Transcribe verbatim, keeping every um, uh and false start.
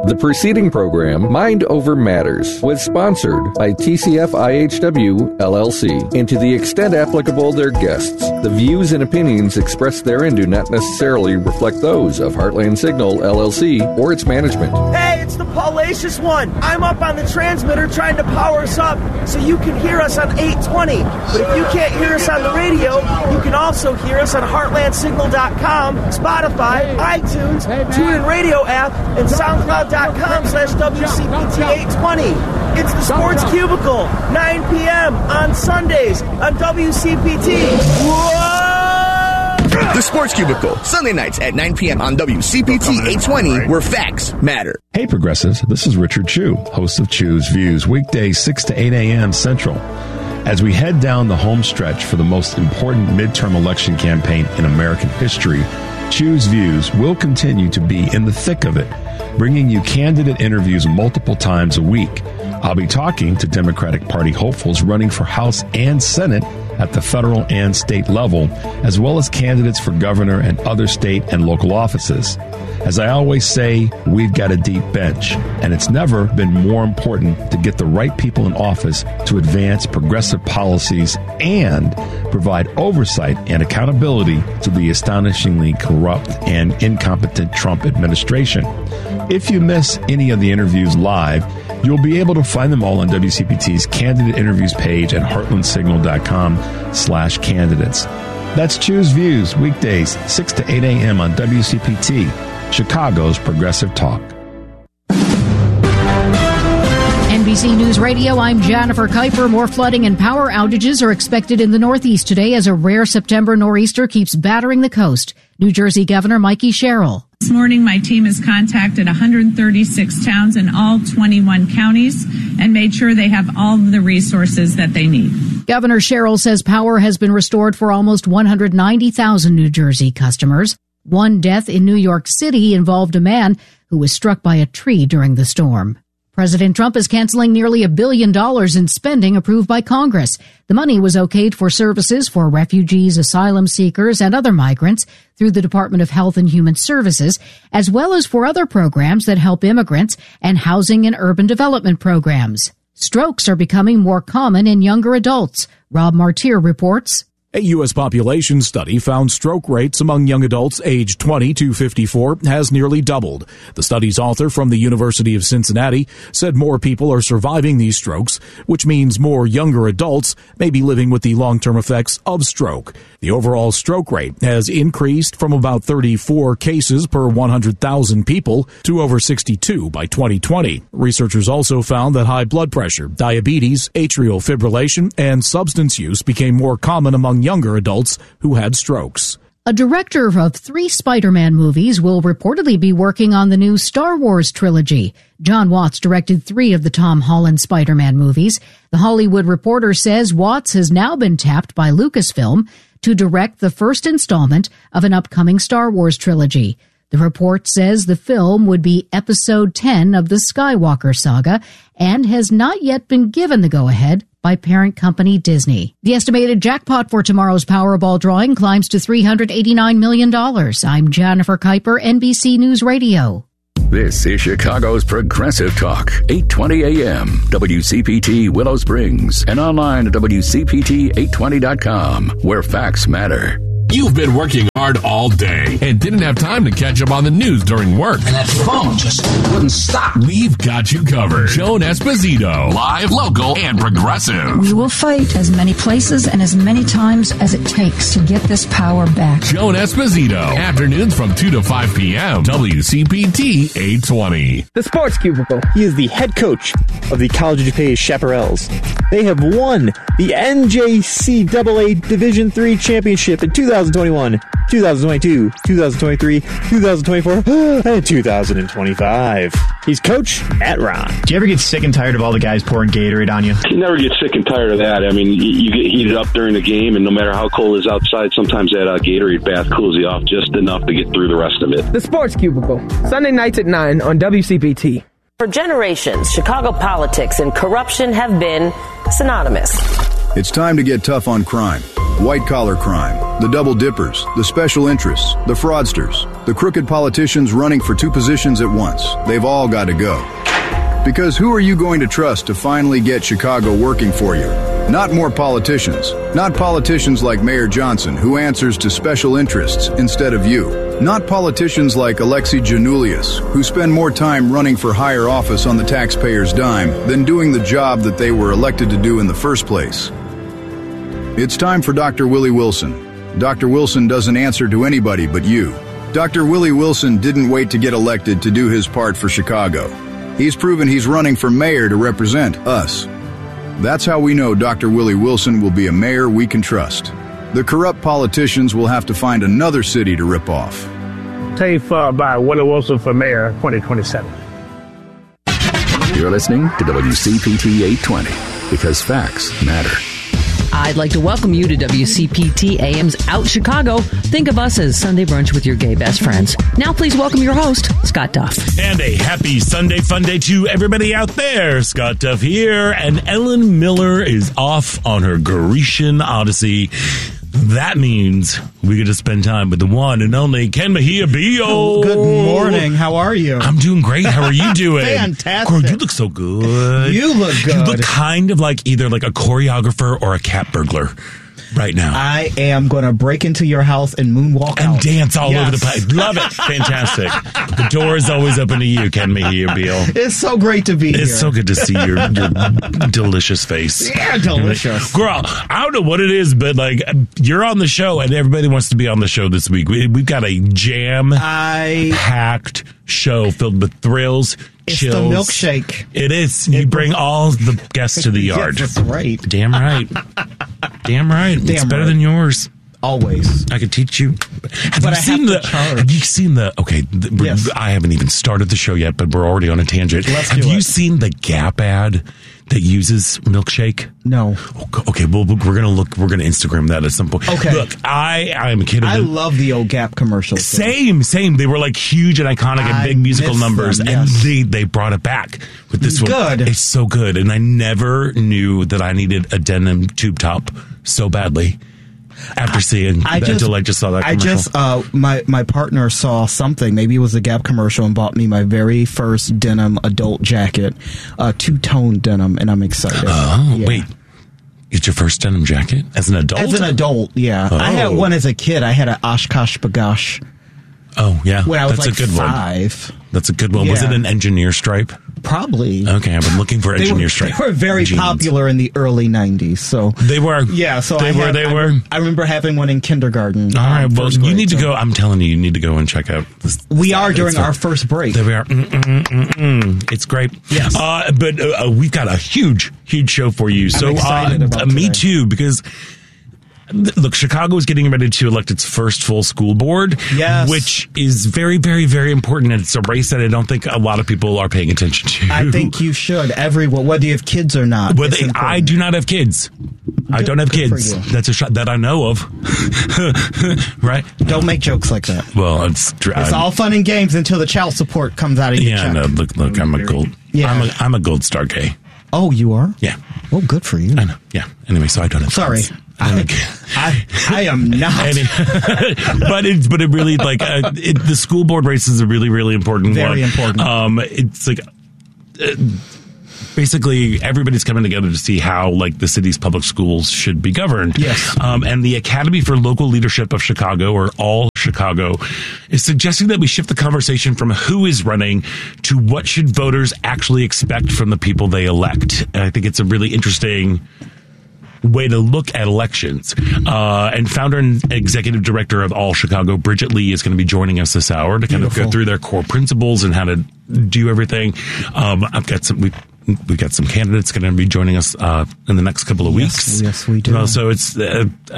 The preceding program, Mind Over Matters, was sponsored by T C F I H W, L L C, and to the extent applicable their guests. The views and opinions expressed therein do not necessarily reflect those of Heartland Signal, L L C, or its management. Hey, it's the Paulacious one. I'm up on the transmitter trying to power us up so you can hear us on eight twenty. But if you can't hear us on the radio, you can also hear us on heartland signal dot com, Spotify, iTunes, TuneIn Radio app, and SoundCloud.com slash WCPT eight twenty. It's the Sports Cubicle, nine p.m. on Sundays on W C P T. Whoa! The Sports Cubicle, Sunday nights at nine p.m. on W C P T eight twenty, where facts matter. Hey, Progressives, this is Richard Chu, host of Chu's Views, weekdays six to eight a.m. Central. As we head down the home stretch for the most important midterm election campaign in American history, Chu's Views will continue to be in the thick of it, bringing you candidate interviews multiple times a week. I'll be talking to Democratic Party hopefuls running for House and Senate at the federal and state level, as well as candidates for governor and other state and local offices. As I always say, we've got a deep bench, and it's never been more important to get the right people in office to advance progressive policies and provide oversight and accountability to the astonishingly corrupt and incompetent Trump administration. If you miss any of the interviews live, you'll be able to find them all on W C P T's candidate interviews page at heartland signal dot com slash candidates. That's Choose Views, weekdays, six to eight a.m. on W C P T, Chicago's Progressive Talk. N B C News Radio, I'm Jennifer Kuiper. More flooding and power outages are expected in the Northeast today as a rare September nor'easter keeps battering the coast. New Jersey Governor Mikey Sherrill. This morning, my team has contacted one hundred thirty-six towns in all twenty-one counties and made sure they have all of the resources that they need. Governor Sherrill says power has been restored for almost one hundred ninety thousand New Jersey customers. One death in New York City involved a man who was struck by a tree during the storm. President Trump is canceling nearly a billion dollars in spending approved by Congress. The money was okayed for services for refugees, asylum seekers, and other migrants through the Department of Health and Human Services, as well as for other programs that help immigrants and housing and urban development programs. Strokes are becoming more common in younger adults. Rob Martyr reports. A U S population study found stroke rates among young adults aged twenty to fifty-four has nearly doubled. The study's author from the University of Cincinnati said more people are surviving these strokes, which means more younger adults may be living with the long-term effects of stroke. The overall stroke rate has increased from about thirty-four cases per one hundred thousand people to over sixty-two by twenty twenty. Researchers also found that high blood pressure, diabetes, atrial fibrillation, and substance use became more common among younger adults who had strokes. A director of three Spider-Man movies will reportedly be working on the new Star Wars trilogy. John Watts directed three of the Tom Holland Spider-Man movies. The Hollywood Reporter says Watts has now been tapped by Lucasfilm to direct the first installment of an upcoming Star Wars trilogy. The report says the film would be episode ten of the Skywalker saga and has not yet been given the go-ahead by parent company Disney. The estimated jackpot for tomorrow's Powerball drawing climbs to three hundred eighty-nine million dollars. I'm Jennifer Kuiper, N B C News Radio. This is Chicago's Progressive Talk, eight twenty a.m., W C P T Willow Springs, and online at W C P T eight twenty dot com, where facts matter. You've been working hard all day and didn't have time to catch up on the news during work. And that phone just wouldn't stop. We've got you covered. Joan Esposito, live, local, and progressive. We will fight as many places and as many times as it takes to get this power back. Joan Esposito, afternoons from two to five p.m., W C P T eight twenty. The Sports Cubicle. He is the head coach of the College of DuPage Chaparrals. They have won the N J C double A Division three championship in two thousand twenty-one, two thousand twenty-two, two thousand twenty-three, two thousand twenty-four, and two thousand twenty-five. He's Coach Matt Ron. Do you ever get sick and tired of all the guys pouring Gatorade on you? You never get sick and tired of that. I mean, you, you get heated up during the game, and no matter how cold it is outside, sometimes that uh, Gatorade bath cools you off just enough to get through the rest of it. The Sports Cubicle, Sunday nights at nine on W C P T. For generations, Chicago politics and corruption have been synonymous. It's time to get tough on crime. white-collar crime, the double dippers, the special interests, the fraudsters, the crooked politicians running for two positions at once. They've all got to go. Because who are you going to trust to finally get Chicago working for you? Not more politicians. Not politicians like Mayor Johnson, who answers to special interests instead of you. Not politicians like Alexi Janulius, who spend more time running for higher office on the taxpayer's dime than doing the job that they were elected to do in the first place. It's time for Doctor Willie Wilson. Doctor Wilson doesn't answer to anybody but you. Doctor Willie Wilson didn't wait to get elected to do his part for Chicago. He's proven he's running for mayor to represent us. That's how we know Doctor Willie Wilson will be a mayor we can trust. The corrupt politicians will have to find another city to rip off. Tape uh, by Willie Wilson for mayor twenty twenty-seven. You're listening to W C P T eight twenty, because facts matter. I'd like to welcome you to W C P T A M's Out Chicago. Think of us as Sunday brunch with your gay best friends. Now please welcome your host, Scott Duff. And a happy Sunday fun day to everybody out there. Scott Duff here, and Ellen Miller is off on her Grecian Odyssey. That means we get to spend time with the one and only Ken Mejia Bio. Good morning. How are you? I'm doing great. How are you doing? Fantastic. Girl, you look so good. You look good. You look kind of like either like a choreographer or a cat burglar right now. I am going to break into your house and moonwalk and out. dance all yes. over the place. Love it. Fantastic. The door is always open to you, Ken Mejia Beal. It's so great to be it's here. It's so good to see your, your delicious face. Yeah, delicious. Girl, I don't know what it is, but like you're on the show and everybody wants to be on the show this week. We, we've got a jam-packed show filled with thrills, It's chills. the milkshake. It is. You bring all the guests to the yard. Yes, that's right. Damn right. Damn right. Damn it's better right. than yours. Always. I could teach you. Have but you I seen have the? to charge. Have you seen the? Okay, the, yes. I haven't even started the show yet, but we're already on a tangent. Let's have do you it. seen the Gap ad that uses milkshake? No. Okay, well, we're gonna look. We're gonna Instagram that at some point. Okay. Look, I I'm a kid. Of I the, love the old Gap commercials. So. Same, same. They were like huge and iconic and I big musical miss numbers, them, and yes. they they brought it back with this one. Good. It's so good, and I never knew that I needed a denim tube top so badly. After seeing I just, until I just saw that I commercial. just, uh, my, my partner saw something, maybe it was a Gap commercial, and bought me my very first denim adult jacket, uh, two-tone denim, and I'm excited. Oh, yeah. wait. It's your first denim jacket? As an adult? As an adult, yeah. Oh. I had one as a kid. I had an Oshkosh Bagosh. Oh, yeah. When I was That's like a good five. One. That's a good one. Yeah. Was it an engineer stripe? Probably. Okay, I've been looking for engineer they were, stripe. They were very jeans. popular in the early nineties. So they were. Yeah, so they I were. had, they I, were. I remember having one in kindergarten. All right. Um, well, grade, you need to so. go. I'm telling you, you need to go and check out this. We are during our first break. There we are. Mm, mm, mm, mm. It's great. Yes. Uh, but uh, we've got a huge, huge show for you. I'm so excited uh, about uh, me today. too, because. Look, Chicago is getting ready to elect its first full school board, yes. which is very, very, very important. And it's a race that I don't think a lot of people are paying attention to. I think you should. Everyone, whether you have kids or not. Whether, I do not have kids. Good, I don't have kids. That's a shot that I know of. Right? Don't make jokes like that. Well, it's it's I'm, all fun and games until the child support comes out of your yeah, check. no. Look, look. I'm a gold. Yeah. I'm a, I'm a gold star gay. Oh, you are? Yeah. Well, good for you. I know. Yeah. Anyway, so I don't have. Sorry. Kids. I, I, I am not. It, but it, but it really like uh, it, the school board race is a really, really important Very one. important. Um, it's like uh, basically everybody's coming together to see how like the city's public schools should be governed. Yes. Um, and the Academy for Local Leadership of Chicago, or All Chicago, is suggesting that we shift the conversation from who is running to what should voters actually expect from the people they elect. And I think it's a really interesting way to look at elections. Uh, and founder and executive director of All Chicago, Bridget Lee, is going to be joining us this hour to kind Beautiful. of go through their core principles and how to do everything. Um, I've got some, we, we've got some candidates going to be joining us uh, in the next couple of weeks. Yes, yes we do. Uh, so it's, uh,